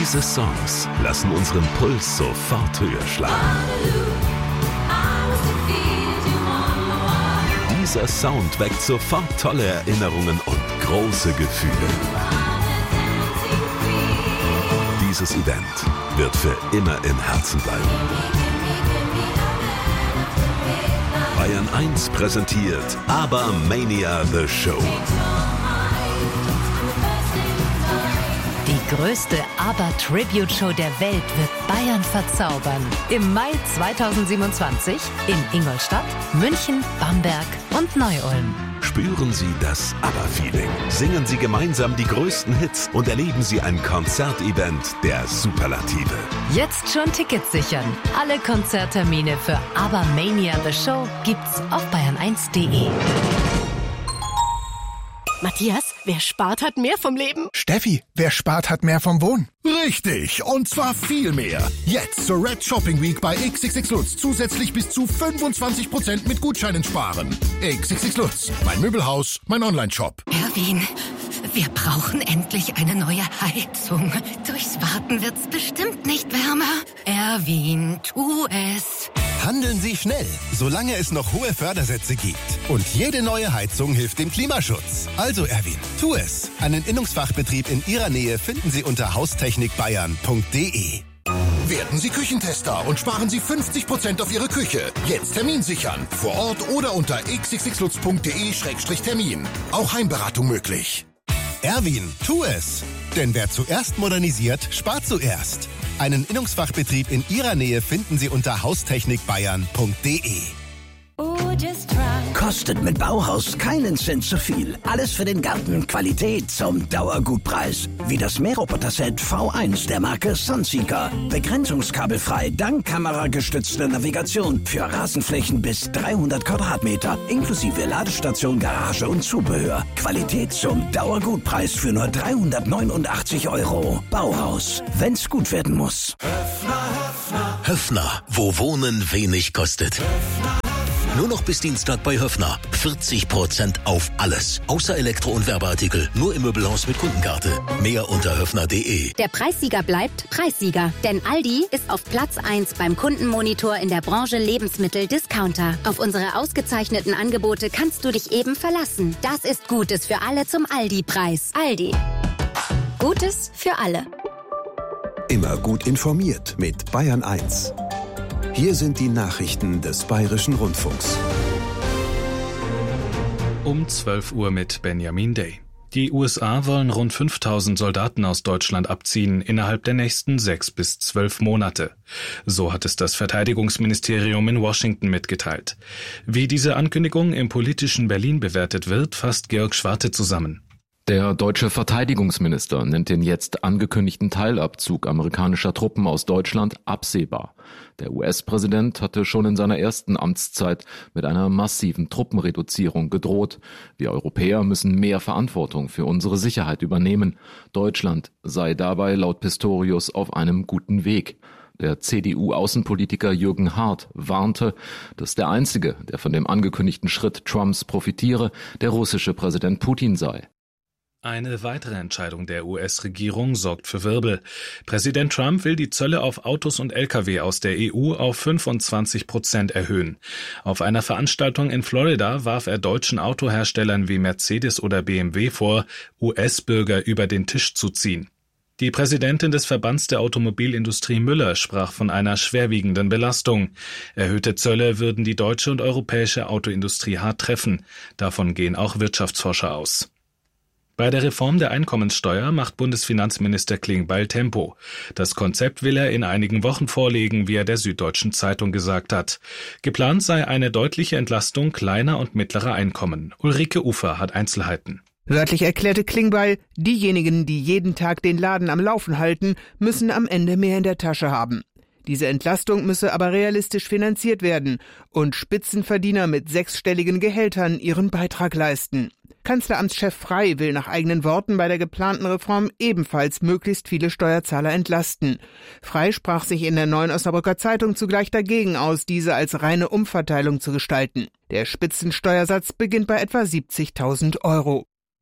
Diese Songs lassen unseren Puls sofort höher schlagen. Dieser Sound weckt sofort tolle Erinnerungen und große Gefühle. Dieses Event wird für immer im Herzen bleiben. Bayern 1 präsentiert ABBA-Mania The Show. Die größte ABBA-Tribute-Show der Welt wird Bayern verzaubern. Im Mai 2027 in Ingolstadt, München, Bamberg und Neu-Ulm. Spüren Sie das ABBA-Feeling. Singen Sie gemeinsam die größten Hits und erleben Sie ein Konzertevent der Superlative. Jetzt schon Tickets sichern. Alle Konzerttermine für ABBA-Mania The Show gibt's auf bayern1.de. Matthias, wer spart, hat mehr vom Leben. Steffi, wer spart, hat mehr vom Wohnen. Richtig, und zwar viel mehr. Jetzt zur Red Shopping Week bei XXX Lutz zusätzlich bis zu 25% mit Gutscheinen sparen. XXX Lutz, mein Möbelhaus, mein Online-Shop. Erwin, wir brauchen endlich eine neue Heizung. Durchs Warten wird's bestimmt nicht wärmer. Erwin, tu es. Handeln Sie schnell, solange es noch hohe Fördersätze gibt. Und jede neue Heizung hilft dem Klimaschutz. Also Erwin, tu es. Einen Innungsfachbetrieb in Ihrer Nähe finden Sie unter haustechnikbayern.de. Werden Sie Küchentester und sparen Sie 50% auf Ihre Küche. Jetzt Termin sichern. Vor Ort oder unter xxxlutz.de/termin. Auch Heimberatung möglich. Erwin, tu es. Denn wer zuerst modernisiert, spart zuerst. Einen Innungsfachbetrieb in Ihrer Nähe finden Sie unter haustechnikbayern.de. Kostet mit Bauhaus keinen Cent zu viel. Alles für den Garten. Qualität zum Dauergutpreis. Wie das Mähroboter-Set V1 der Marke Sunseeker. Begrenzungskabelfrei, dank kameragestützter Navigation für Rasenflächen bis 300 Quadratmeter. Inklusive Ladestation, Garage und Zubehör. Qualität zum Dauergutpreis für nur 389 €. Bauhaus, wenn's gut werden muss. Höffner, wo Wohnen wenig kostet. Nur noch bis Dienstag bei Höffner. 40% auf alles. Außer Elektro- und Werbeartikel. Nur im Möbelhaus mit Kundenkarte. Mehr unter höffner.de. Der Preissieger bleibt Preissieger. Denn Aldi ist auf Platz 1 beim Kundenmonitor in der Branche Lebensmittel-Discounter. Auf unsere ausgezeichneten Angebote kannst du dich eben verlassen. Das ist Gutes für alle zum Aldi-Preis. Aldi. Gutes für alle. Immer gut informiert mit Bayern 1. Hier sind die Nachrichten des Bayerischen Rundfunks. Um 12 Uhr mit Benjamin Day. Die USA wollen rund 5000 Soldaten aus Deutschland abziehen innerhalb der nächsten 6 bis 12 Monate. So hat es das Verteidigungsministerium in Washington mitgeteilt. Wie diese Ankündigung im politischen Berlin bewertet wird, fasst Georg Schwarte zusammen. Der deutsche Verteidigungsminister nennt den jetzt angekündigten Teilabzug amerikanischer Truppen aus Deutschland absehbar. Der US-Präsident hatte schon in seiner ersten Amtszeit mit einer massiven Truppenreduzierung gedroht. Wir Europäer müssen mehr Verantwortung für unsere Sicherheit übernehmen. Deutschland sei dabei laut Pistorius auf einem guten Weg. Der CDU-Außenpolitiker Jürgen Hart warnte, dass der Einzige, der von dem angekündigten Schritt Trumps profitiere, der russische Präsident Putin sei. Eine weitere Entscheidung der US-Regierung sorgt für Wirbel. Präsident Trump will die Zölle auf Autos und Lkw aus der EU auf 25% erhöhen. Auf einer Veranstaltung in Florida warf er deutschen Autoherstellern wie Mercedes oder BMW vor, US-Bürger über den Tisch zu ziehen. Die Präsidentin des Verbands der Automobilindustrie Müller sprach von einer schwerwiegenden Belastung. Erhöhte Zölle würden die deutsche und europäische Autoindustrie hart treffen. Davon gehen auch Wirtschaftsforscher aus. Bei der Reform der Einkommenssteuer macht Bundesfinanzminister Klingbeil Tempo. Das Konzept will er in einigen Wochen vorlegen, wie er der Süddeutschen Zeitung gesagt hat. Geplant sei eine deutliche Entlastung kleiner und mittlerer Einkommen. Ulrike Ufer hat Einzelheiten. Wörtlich erklärte Klingbeil, diejenigen, die jeden Tag den Laden am Laufen halten, müssen am Ende mehr in der Tasche haben. Diese Entlastung müsse aber realistisch finanziert werden und Spitzenverdiener mit 6-stelligen Gehältern ihren Beitrag leisten. Kanzleramtschef Frey will nach eigenen Worten bei der geplanten Reform ebenfalls möglichst viele Steuerzahler entlasten. Frey sprach sich in der Neuen Osnabrücker Zeitung zugleich dagegen aus, diese als reine Umverteilung zu gestalten. Der Spitzensteuersatz beginnt bei etwa 70.000 €.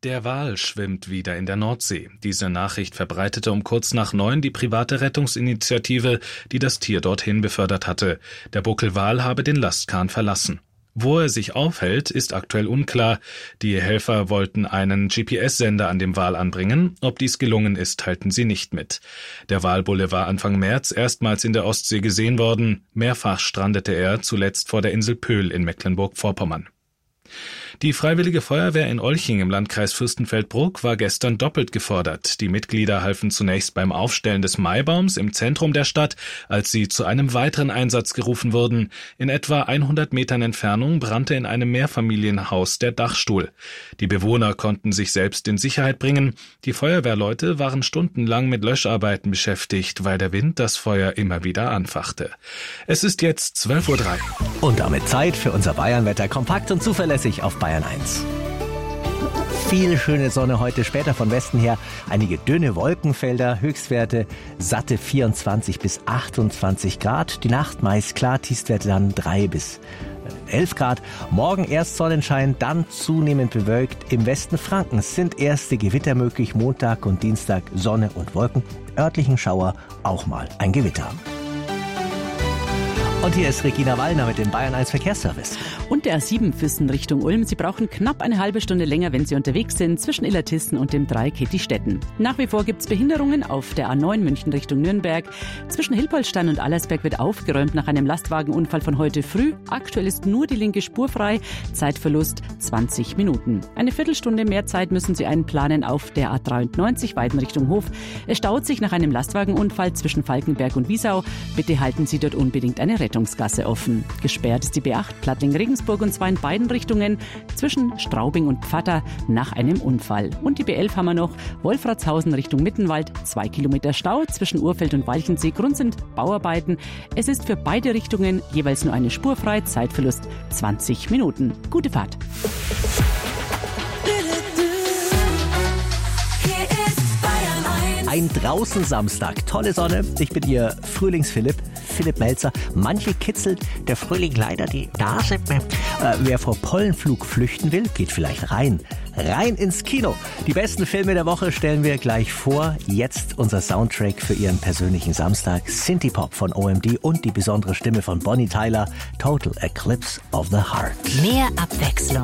Der Wal schwimmt wieder in der Nordsee. Diese Nachricht verbreitete um kurz nach 9 die private Rettungsinitiative, die das Tier dorthin befördert hatte. Der Buckelwal habe den Lastkahn verlassen. Wo er sich aufhält, ist aktuell unklar. Die Helfer wollten einen GPS-Sender an dem Wal anbringen. Ob dies gelungen ist, teilten sie nicht mit. Der Walbulle war Anfang März erstmals in der Ostsee gesehen worden. Mehrfach strandete er, zuletzt vor der Insel Pöhl in Mecklenburg-Vorpommern. Die Freiwillige Feuerwehr in Olching im Landkreis Fürstenfeldbruck war gestern doppelt gefordert. Die Mitglieder halfen zunächst beim Aufstellen des Maibaums im Zentrum der Stadt, als sie zu einem weiteren Einsatz gerufen wurden. In etwa 100 Metern Entfernung brannte in einem Mehrfamilienhaus der Dachstuhl. Die Bewohner konnten sich selbst in Sicherheit bringen. Die Feuerwehrleute waren stundenlang mit Löscharbeiten beschäftigt, weil der Wind das Feuer immer wieder anfachte. Es ist jetzt 12:03 Uhr. Und damit Zeit für unser Bayernwetter kompakt und zuverlässig auf Bayern 1. Viel schöne Sonne heute, später von Westen her einige dünne Wolkenfelder, Höchstwerte satte 24 bis 28 Grad. Die Nacht meist klar, Tiefstwerte dann 3 bis 11 Grad. Morgen erst Sonnenschein, dann zunehmend bewölkt. Im Westen Frankens sind erste Gewitter möglich. Montag und Dienstag Sonne und Wolken. Örtlichen Schauer auch mal ein Gewitter. Und hier ist Regina Wallner mit dem Bayern 1 Verkehrsservice. Und der A7 Füssen Richtung Ulm. Sie brauchen knapp eine halbe Stunde länger, wenn Sie unterwegs sind, zwischen Illertissen und dem Dreieck Kettistetten. Nach wie vor gibt es Behinderungen auf der A9 München Richtung Nürnberg. Zwischen Hilpoltstein und Allersberg wird aufgeräumt nach einem Lastwagenunfall von heute früh. Aktuell ist nur die linke Spur frei. Zeitverlust 20 Minuten. Eine Viertelstunde mehr Zeit müssen Sie einplanen auf der A93 Weiden Richtung Hof. Es staut sich nach einem Lastwagenunfall zwischen Falkenberg und Wiesau. Bitte halten Sie dort unbedingt eine Rettungsgasse offen. Gesperrt ist die B8 Plattling-Regensburg und zwar in beiden Richtungen zwischen Straubing und Pfatter nach einem Unfall. Und die B11 haben wir noch Wolfratshausen Richtung Mittenwald, 2 Kilometer Stau zwischen Urfeld und Walchensee. Grund sind Bauarbeiten. Es ist für beide Richtungen jeweils nur eine Spur frei, Zeitverlust 20 Minuten. Gute Fahrt. Ein Draußen-Samstag, tolle Sonne. Ich bin Ihr Frühlings-Philipp Melzer. Manche kitzelt der Frühling leider die Nase. Wer vor Pollenflug flüchten will, geht vielleicht rein ins Kino. Die besten Filme der Woche stellen wir gleich vor. Jetzt unser Soundtrack für Ihren persönlichen Samstag. Synthie-Pop von OMD und die besondere Stimme von Bonnie Tyler. Total Eclipse of the Heart. Mehr Abwechslung